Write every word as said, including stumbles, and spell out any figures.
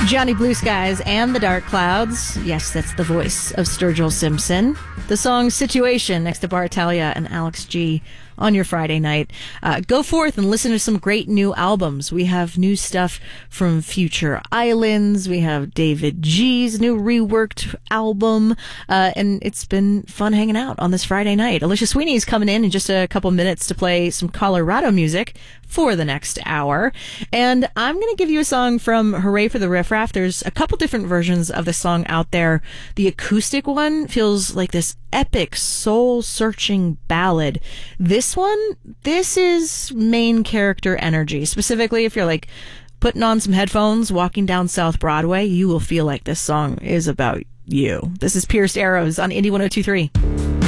Johnny Blue Skies and the Dark Clouds. Yes, that's the voice of Sturgill Simpson. The song Situation next to Bartalia and Alex G on your Friday night. Uh, go forth and listen to some great new albums. We have new stuff from Future Islands. We have David G's new reworked album. Uh, and it's been fun hanging out on this Friday night. Alicia Sweeney's coming in in just a couple minutes to play some Colorado music for the next hour. And I'm going to give you a song from Hooray for the Riff Raff. There's a couple different versions of the song out there. The acoustic one feels like this epic soul-searching ballad. This one, this is main character energy. Specifically, if you're like putting on some headphones, walking down South Broadway, you will feel like this song is about you. This is Pierced Arrows on Indie one oh two point three.